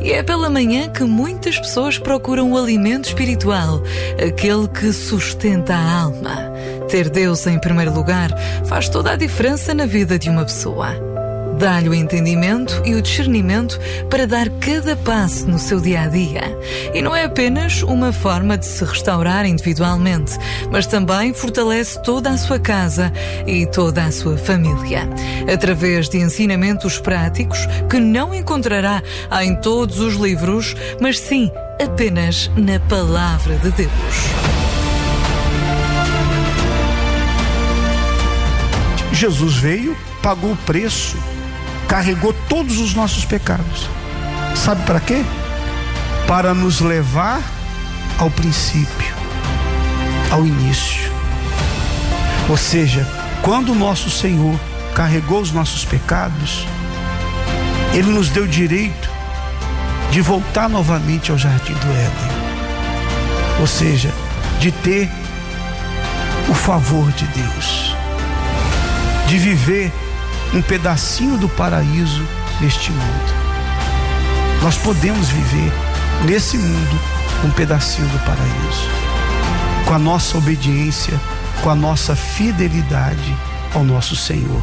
E é pela manhã que muitas pessoas procuram o alimento espiritual, aquele que sustenta a alma. Ter Deus em primeiro lugar faz toda a diferença na vida de uma pessoa. Dá-lhe o entendimento e o discernimento para dar cada passo no seu dia-a-dia. E não é apenas uma forma de se restaurar individualmente, mas também fortalece toda a sua casa e toda a sua família. Através de ensinamentos práticos que não encontrará em todos os livros, mas sim apenas na Palavra de Deus. Jesus veio, pagou o preço, carregou todos os nossos pecados. Sabe para quê? Para nos levar ao princípio, ao início. Ou seja, quando o nosso Senhor carregou os nossos pecados, Ele nos deu o direito de voltar novamente ao jardim do Éden. Ou seja, de ter o favor de Deus, de viver um pedacinho do paraíso neste mundo. Nós podemos viver nesse mundo um pedacinho do paraíso, com a nossa obediência, com a nossa fidelidade ao nosso Senhor.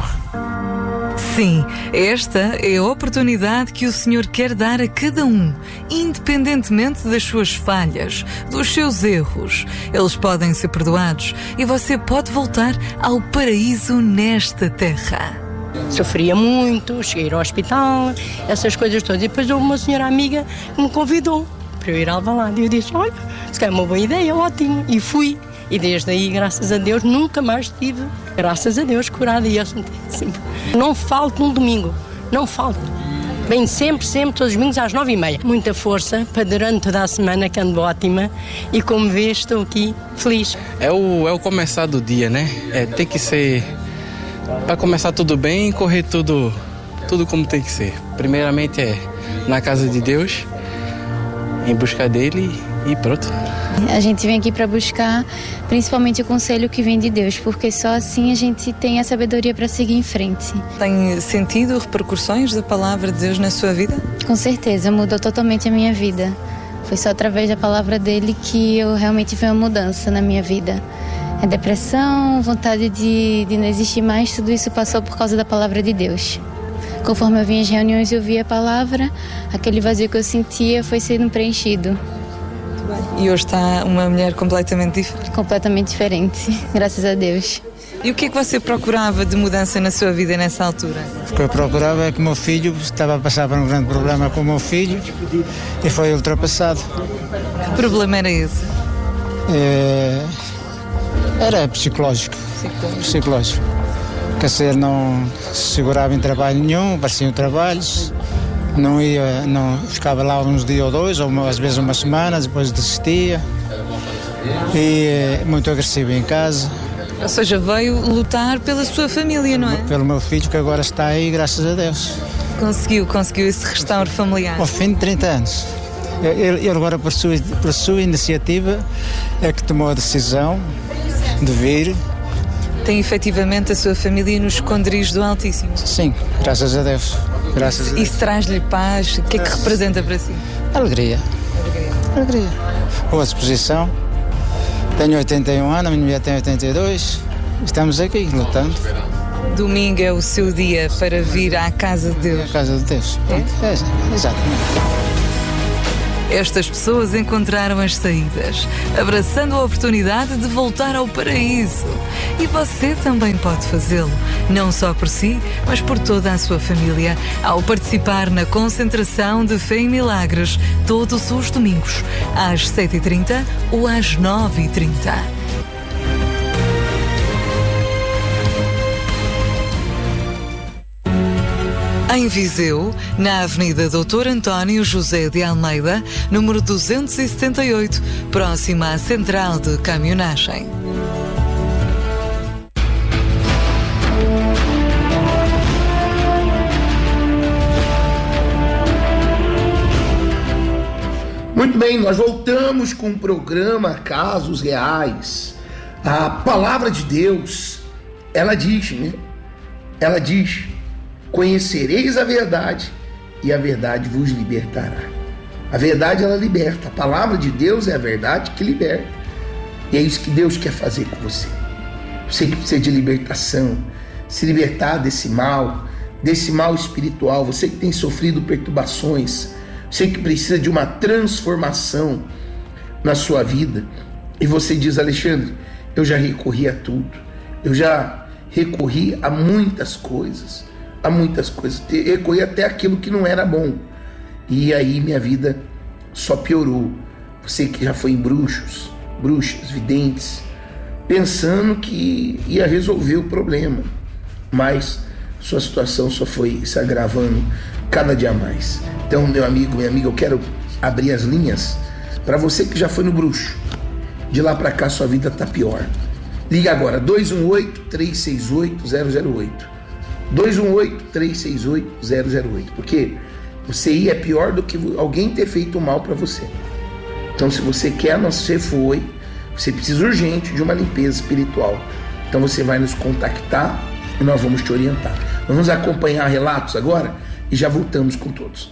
Sim, esta é a oportunidade que o Senhor quer dar a cada um, independentemente das suas falhas, dos seus erros. Eles podem ser perdoados e você pode voltar ao paraíso nesta terra. Sofria muito, cheguei ao hospital, essas coisas todas. E depois houve uma senhora amiga que me convidou para eu ir ao Alvalade. E eu disse, olha, se calhar é uma boa ideia, ótimo. E fui. E desde aí, graças a Deus, nunca mais estive, graças a Deus, curada e Santíssimo. Não falto um domingo, não falto. Venho sempre, todos os domingos às 9h30. Muita força para durante toda a semana, que ando ótima. E como vês, estou aqui feliz. É o começar do dia, né? Tem que ser... Para começar tudo bem e correr tudo como tem que ser. Primeiramente é na casa de Deus, em busca dele e pronto. A gente vem aqui para buscar principalmente o conselho que vem de Deus, porque só assim a gente tem a sabedoria para seguir em frente. Tem sentido repercussões da palavra de Deus na sua vida? Com certeza, mudou totalmente a minha vida. Foi só através da palavra dele que eu realmente vi uma mudança na minha vida. A depressão, vontade de não existir mais, tudo isso passou por causa da palavra de Deus. Conforme eu vinha às reuniões e ouvia a palavra, aquele vazio que eu sentia foi sendo preenchido. E hoje está uma mulher completamente diferente? Completamente diferente, graças a Deus. E o que é que você procurava de mudança na sua vida nessa altura? O que eu procurava é que o meu filho estava a passar por um grande problema com o meu filho e foi ultrapassado. Que problema era esse? Era psicológico. Quer dizer, não se segurava em trabalho nenhum, apareciam trabalhos, não ficava lá uns dias ou dois, ou às vezes uma semana, depois desistia. E muito agressivo em casa. Ou seja, veio lutar pela sua família, não é? Pelo meu filho, que agora está aí, graças a Deus. Conseguiu esse restauro familiar. Ao fim de 30 anos. Ele agora, por sua iniciativa, é que tomou a decisão de vir. Tem efetivamente a sua família no esconderijo do Altíssimo? Sim, graças a Deus. Isso traz-lhe paz? O que é que representa para si? Alegria. Boa disposição. Tenho 81 anos, a minha mulher tem 82. Estamos aqui lutando. Domingo é o seu dia para vir à casa de Deus? À casa de Deus. Exatamente. Estas pessoas encontraram as saídas, abraçando a oportunidade de voltar ao paraíso. E você também pode fazê-lo, não só por si, mas por toda a sua família, ao participar na concentração de Fé e Milagres, todos os domingos, às 7h30 ou às 9h30. Em Viseu, na Avenida Doutor António José de Almeida, número 278, próxima à Central de Caminhonagem. Muito bem, nós voltamos com o programa Casos Reais. A palavra de Deus, ela diz, né? Ela diz: conhecereis a verdade e a verdade vos libertará. A verdade, ela liberta. A palavra de Deus é a verdade que liberta. E é isso que Deus quer fazer com você. Você que precisa de libertação, se libertar desse mal espiritual, você que tem sofrido perturbações, você que precisa de uma transformação na sua vida. E você diz: Alexandre, eu já recorri a tudo. Eu já recorri a muitas coisas. Recorri até aquilo que não era bom. E aí minha vida só piorou. Você que já foi em bruxas, videntes, pensando que ia resolver o problema, mas sua situação só foi se agravando cada dia mais. Então, meu amigo, minha amiga, eu quero abrir as linhas para você que já foi no bruxo. De lá para cá sua vida está pior. Liga agora, 218-368-008. 218-368-008. Porque você ir é pior do que alguém ter feito mal para você. Então, se você quer, você precisa urgente de uma limpeza espiritual. Então você vai nos contactar e nós vamos te orientar. Vamos acompanhar relatos agora e já voltamos com todos.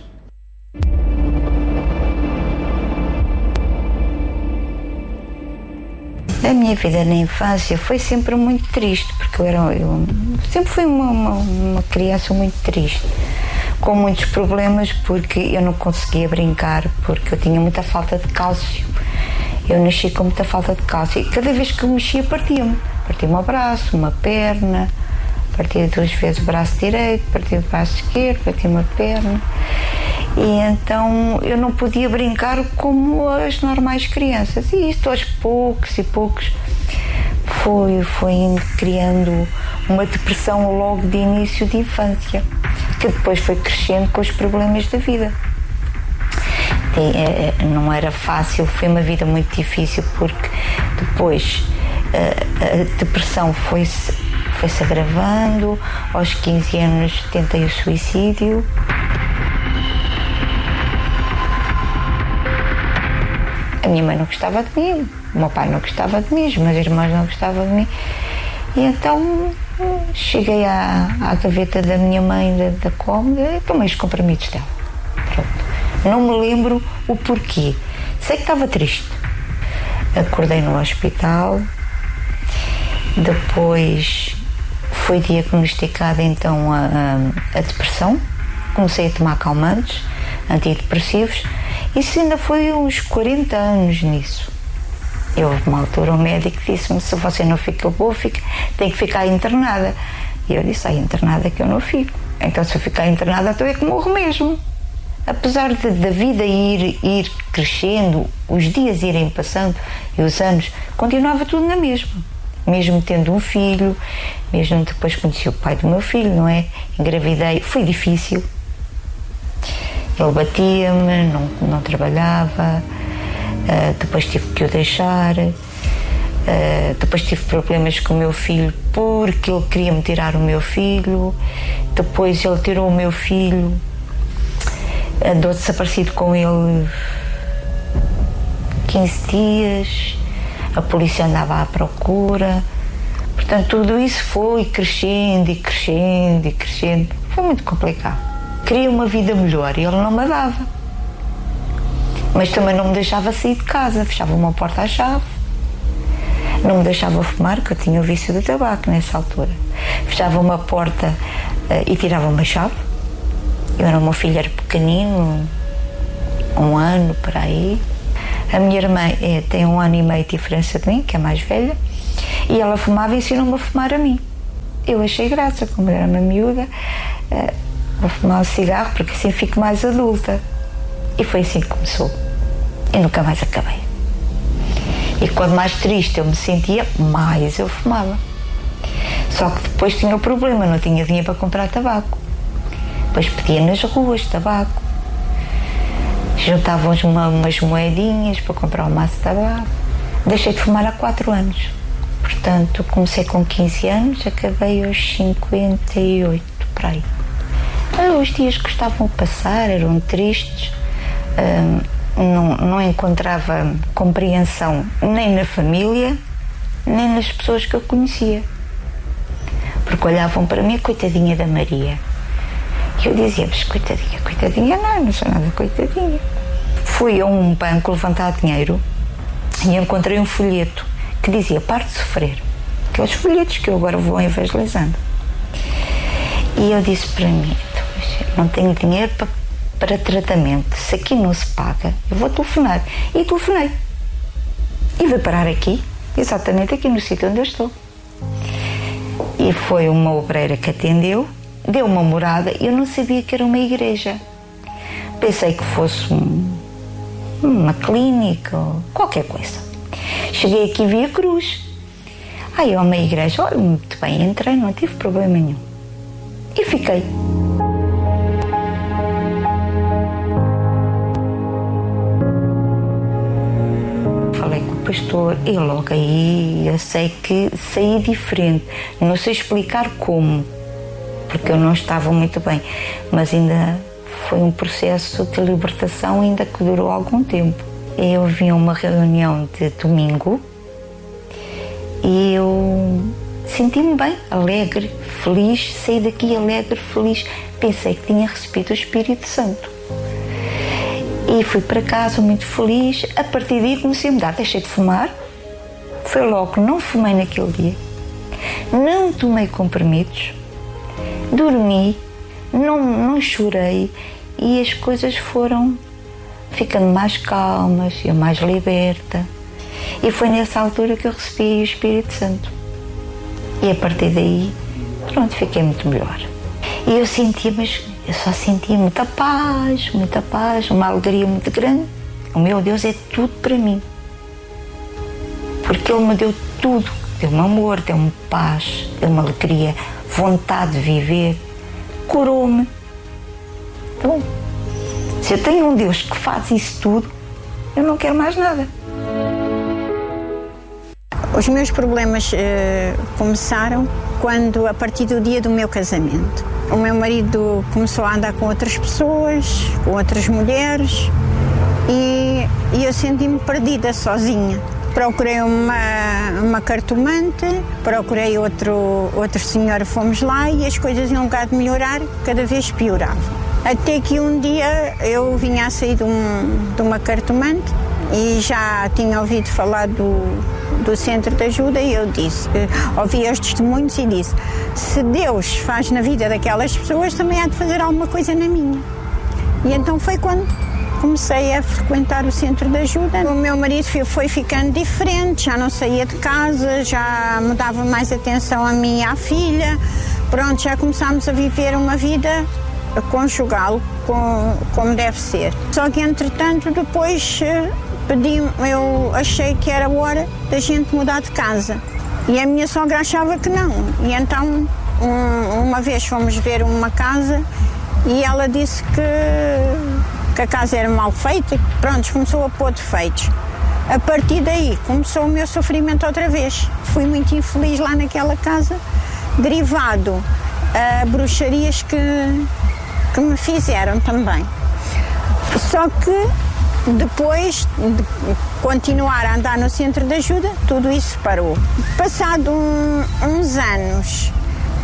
A minha vida na infância foi sempre muito triste, porque eu sempre fui uma criança muito triste, com muitos problemas, porque eu não conseguia brincar, porque eu tinha muita falta de cálcio. Eu nasci com muita falta de cálcio e cada vez que eu mexia partia-me um braço, uma perna, partia 2 vezes o braço direito, partia o braço esquerdo, partia uma perna. E então eu não podia brincar como as normais crianças. E isto aos poucos foi criando uma depressão logo de início de infância, que depois foi crescendo com os problemas da vida. Não era fácil, foi uma vida muito difícil, porque depois a depressão foi-se agravando. Aos 15 anos tentei o suicídio. A minha mãe não gostava de mim, o meu pai não gostava de mim, os meus irmãos não gostavam de mim. E então cheguei à gaveta da minha mãe, da cômoda, e tomei os comprimidos dela. Pronto. Não me lembro o porquê. Sei que estava triste. Acordei no hospital. Depois foi diagnosticada então a depressão. Comecei a tomar calmantes, antidepressivos. Isso ainda foi uns 40 anos nisso. Houve uma altura, o médico disse-me: se você não fica boa, tem que ficar internada. E eu disse: internada que eu não fico. Então, se eu ficar internada, então é que morro mesmo. Apesar da vida ir crescendo, os dias irem passando e os anos, continuava tudo na mesma. Mesmo tendo um filho, mesmo depois conheci o pai do meu filho, não é? Engravidei, foi difícil. Ele batia-me, não trabalhava, depois tive que o deixar, depois tive problemas com o meu filho porque ele queria-me tirar o meu filho, depois ele tirou o meu filho, andou desaparecido com ele 15 dias, a polícia andava à procura. Portanto, tudo isso foi crescendo, foi muito complicado. Queria uma vida melhor e ele não me dava. Mas também não me deixava sair de casa, fechava uma porta à chave. Não me deixava fumar, que eu tinha o vício do tabaco nessa altura. Fechava uma porta e tirava uma chave. O meu filho era pequenino, 1 ano, por aí. A minha irmã tem 1 ano e meio de diferença de mim, que é mais velha, e ela fumava e ensinou-me a fumar a mim. Eu achei graça, como era uma miúda, vou fumar um cigarro porque assim fico mais adulta. E foi assim que começou. E nunca mais acabei. E quando mais triste eu me sentia, mais eu fumava. Só que depois tinha o problema, não tinha dinheiro para comprar tabaco. Depois pedia nas ruas tabaco. Juntavam umas moedinhas para comprar um maço de tabaco. Deixei de fumar há 4 anos. Portanto, comecei com 15 anos, acabei aos 58, por aí. Os dias que estavam a passar eram tristes, não encontrava compreensão nem na família, nem nas pessoas que eu conhecia. Porque olhavam para mim, coitadinha da Maria. E eu dizia: mas coitadinha, não sou nada coitadinha. fui a um banco levantar dinheiro e encontrei um folheto que dizia: pare de sofrer. Aqueles folhetos que eu agora vou evangelizando. E eu disse para mim: não tenho dinheiro para tratamento, se aqui não se paga, eu vou telefonar. E telefonei. E veio parar aqui, exatamente aqui no sítio onde eu estou. E foi uma obreira que atendeu, deu uma morada, e eu não sabia que era uma igreja. Pensei que fosse uma clínica ou qualquer coisa. Cheguei aqui e vi a cruz. Aí é uma igreja. Olha, muito bem, entrei, não tive problema nenhum. E fiquei. Falei com o pastor e logo aí eu sei que saí diferente. Não sei explicar como, porque eu não estava muito bem, mas ainda foi um processo de libertação ainda que durou algum tempo. Eu vim a uma reunião de domingo e eu senti-me bem, alegre, feliz, saí daqui alegre, feliz. Pensei que tinha recebido o Espírito Santo. E fui para casa muito feliz. A partir daí comecei a mudar, deixei de fumar. Foi logo, não fumei naquele dia. Não tomei comprimidos. Dormi, não chorei. E as coisas foram ficando mais calmas, eu mais liberta. E foi nessa altura que eu recebi o Espírito Santo. E a partir daí, pronto, fiquei muito melhor. E eu sentia, mas eu só sentia muita paz, uma alegria muito grande. O meu Deus é tudo para mim. Porque Ele me deu tudo. Deu-me amor, deu-me paz, deu-me alegria, vontade de viver. Curou-me. Então, se eu tenho um Deus que faz isso tudo, eu não quero mais nada. Os meus problemas começaram quando, a partir do dia do meu casamento, o meu marido começou a andar com outras pessoas, com outras mulheres, e eu senti-me perdida, sozinha. Procurei uma cartomante, procurei outro senhor, fomos lá e as coisas, em lugar de melhorar, cada vez pioravam. Até que um dia eu vinha a sair de uma cartomante e já tinha ouvido falar do centro de ajuda e eu disse, ouvi os testemunhos e disse: se Deus faz na vida daquelas pessoas, também há de fazer alguma coisa na minha. E então foi quando comecei a frequentar o centro de ajuda. O meu marido foi ficando diferente, já não saía de casa, já me dava mais atenção a mim e à filha. Pronto, já começámos a viver uma vida conjugal como deve ser. Só que entretanto depois eu achei que era hora da gente mudar de casa e a minha sogra achava que não, e então uma vez fomos ver uma casa e ela disse que a casa era mal feita e pronto, começou a pôr defeitos. A partir daí começou o meu sofrimento outra vez. Fui muito infeliz lá naquela casa, derivado a bruxarias que me fizeram também. Só que depois de continuar a andar no centro de ajuda, tudo isso parou. Passado uns anos,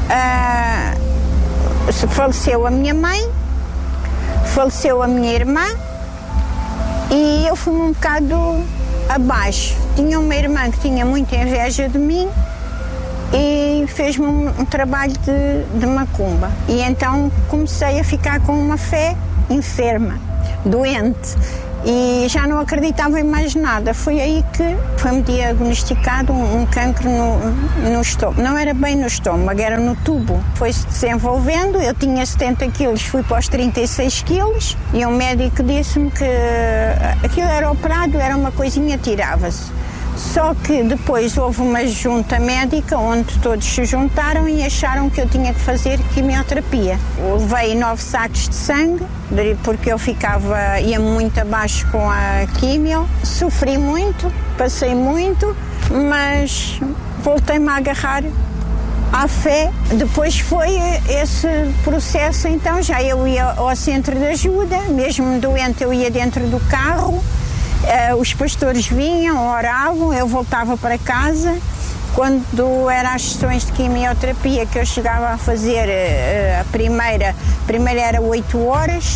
faleceu a minha mãe, faleceu a minha irmã e eu fui um bocado abaixo. Tinha uma irmã que tinha muita inveja de mim e fez-me um trabalho de macumba. E então comecei a ficar com uma fé enferma, doente, e já não acreditava em mais nada. Foi aí que foi-me diagnosticado um cancro no estômago. Não era bem no estômago, era no tubo. Foi-se desenvolvendo, eu tinha 70 quilos, fui para os 36 quilos e um médico disse-me que aquilo era operado, era uma coisinha, tirava-se. Só que depois houve uma junta médica onde todos se juntaram e acharam que eu tinha que fazer quimioterapia. Eu levei 9 sacos de sangue, porque eu ia muito abaixo com a quimio. Sofri muito, passei muito, mas voltei-me a agarrar à fé. Depois foi esse processo, então já eu ia ao centro de ajuda, mesmo doente eu ia dentro do carro. Os pastores vinham, oravam, eu voltava para casa. Quando eram as sessões de quimioterapia que eu chegava a fazer, a primeira era 8 horas,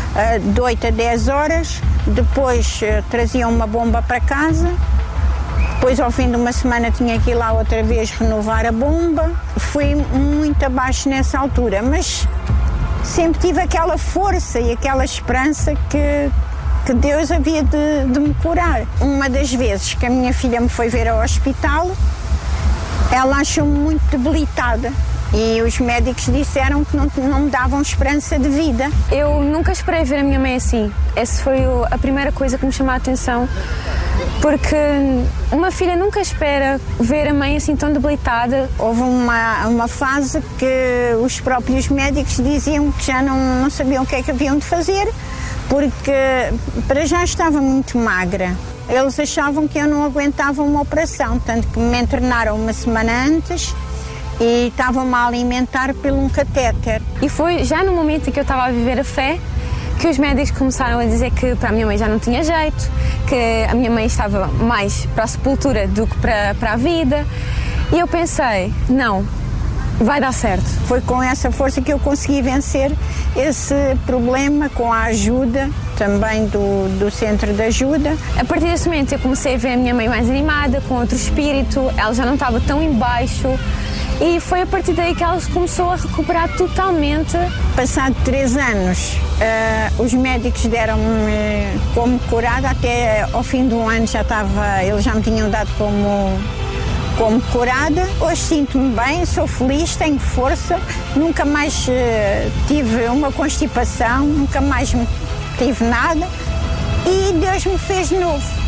de 8 a 10 horas, depois traziam uma bomba para casa, depois ao fim de uma semana tinha que ir lá outra vez renovar a bomba. Fui muito abaixo nessa altura, mas sempre tive aquela força e aquela esperança que Deus havia de me curar. Uma das vezes que a minha filha me foi ver ao hospital, ela achou-me muito debilitada e os médicos disseram que não me davam esperança de vida. Eu nunca esperei ver a minha mãe assim. Essa foi a primeira coisa que me chamou a atenção, porque uma filha nunca espera ver a mãe assim tão debilitada. Houve uma fase que os próprios médicos diziam que já não sabiam o que é que haviam de fazer, porque para já estava muito magra. Eles achavam que eu não aguentava uma operação, tanto que me internaram uma semana antes e estavam-me a alimentar por um catéter. E foi já no momento em que eu estava a viver a fé que os médicos começaram a dizer que para a minha mãe já não tinha jeito, que a minha mãe estava mais para a sepultura do que para a vida. E eu pensei, não, vai dar certo. Foi com essa força que eu consegui vencer esse problema, com a ajuda também do centro de ajuda. A partir desse momento eu comecei a ver a minha mãe mais animada, com outro espírito, ela já não estava tão em baixo. E foi a partir daí que ela começou a recuperar totalmente. Passado 3 anos, os médicos deram-me como curada, até ao fim do ano eles já me tinham dado como curada. Hoje sinto-me bem, sou feliz, tenho força, nunca mais tive uma constipação, nunca mais tive nada e Deus me fez de novo.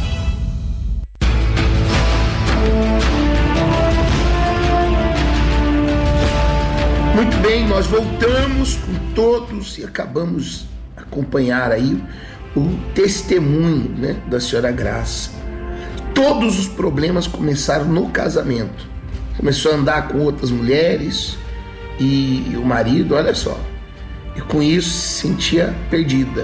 Muito bem, nós voltamos com todos e acabamos de acompanhar aí o testemunho, né, da senhora Graça. Todos os problemas começaram no casamento. Começou a andar com outras mulheres e o marido, olha só, e com isso se sentia perdida.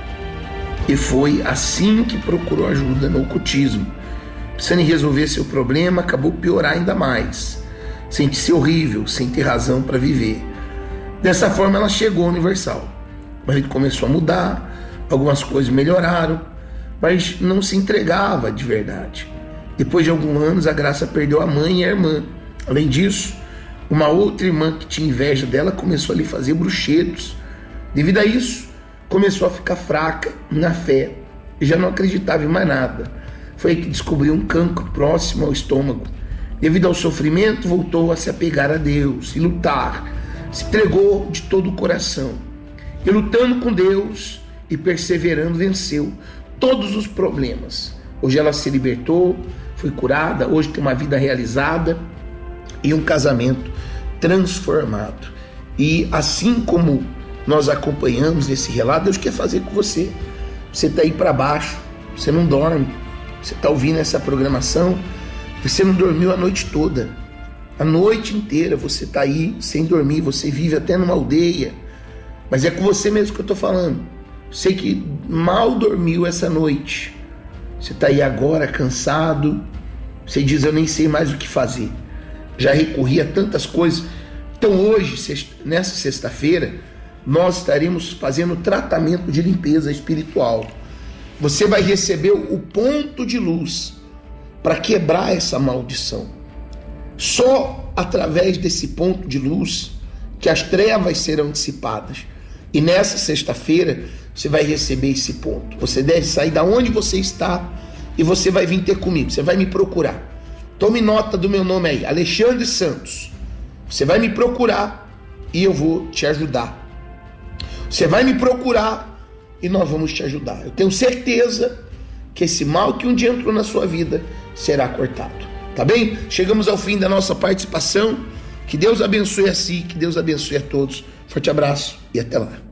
E foi assim que procurou ajuda no ocultismo. Precisando resolver seu problema, acabou piorar ainda mais. Sente-se horrível, sem ter razão para viver. Dessa forma ela chegou ao Universal. O marido começou a mudar, algumas coisas melhoraram, mas não se entregava de verdade. Depois de alguns anos, a Graça perdeu a mãe e a irmã. Além disso, uma outra irmã que tinha inveja dela começou a lhe fazer bruxedos. Devido a isso, começou a ficar fraca na fé e já não acreditava em mais nada. Foi aí que descobriu um cancro próximo ao estômago. Devido ao sofrimento, voltou a se apegar a Deus e lutar. Se entregou de todo o coração. E lutando com Deus e perseverando, venceu todos os problemas. Hoje ela se libertou, foi curada, hoje tem uma vida realizada e um casamento transformado. E assim como nós acompanhamos esse relato, Deus quer fazer com você. Você está aí para baixo, você não dorme, você está ouvindo essa programação, você não dormiu a noite toda, a noite inteira você está aí sem dormir, você vive até numa aldeia, mas é com você mesmo que eu estou falando. Sei que mal dormiu essa noite, você está aí agora cansado, você diz, eu nem sei mais o que fazer, já recorri a tantas coisas. Então hoje, nessa sexta-feira, nós estaremos fazendo tratamento de limpeza espiritual. Você vai receber o ponto de luz para quebrar essa maldição. Só através desse ponto de luz que as trevas serão dissipadas. E nessa sexta-feira você vai receber esse ponto. Você deve sair da onde você está e você vai vir ter comigo. Você vai me procurar. Tome nota do meu nome aí, Alexandre Santos. Você vai me procurar e eu vou te ajudar. Você vai me procurar e nós vamos te ajudar. Eu tenho certeza que esse mal que um dia entrou na sua vida será cortado. Tá bem? Chegamos ao fim da nossa participação. Que Deus abençoe a si, que Deus abençoe a todos. Forte abraço e até lá.